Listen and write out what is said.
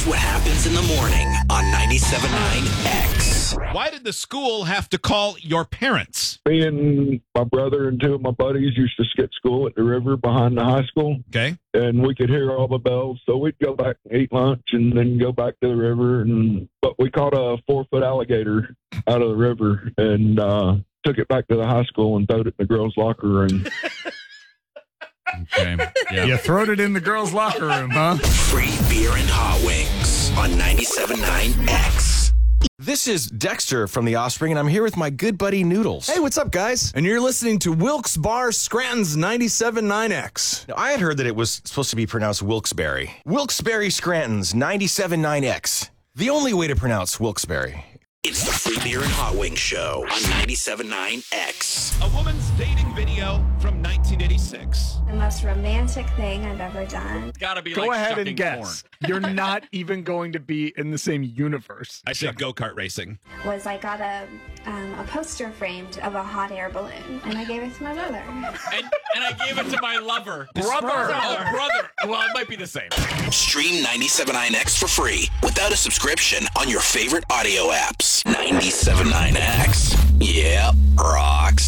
Here's what happens in the morning on 97.9 X. Why did the school have to call your parents? Me and my brother and two of my buddies used to skip school at the river behind the high school. Okay. And we could hear all the bells. So we'd go back and eat lunch and then go back to the river. But we caught a 4-foot alligator out of the river and took it back to the high school and threw it in the girls' locker room. Okay. Yeah. You throwed it in the girls' locker room, huh? Free beer and hot wings on 97.9 X. This is Dexter from The Offspring, and I'm here with my good buddy Noodles. Hey, what's up, guys? And you're listening to Wilkes Bar Scranton's 97.9X. Now, I had heard that it was supposed to be pronounced Wilkes-Barre. Wilkes-Barre Scranton's 97.9X. The only way to pronounce Wilkes-Barre. It's the Free Beer and Hot Wings Show on 97.9 X. A woman's dating video from 1986. The most romantic thing I've ever done Gotta be Go like ahead shucking and guess. You're not even going to be in the same universe. I said go-kart racing. was I got a poster framed of a hot air balloon, and I gave it to my mother. And I gave it to my lover. Brother. Oh, brother. Well, it might be the same. Stream 97.9 X for free without a subscription on your favorite audio apps. 97.9 X. Yeah, rocks.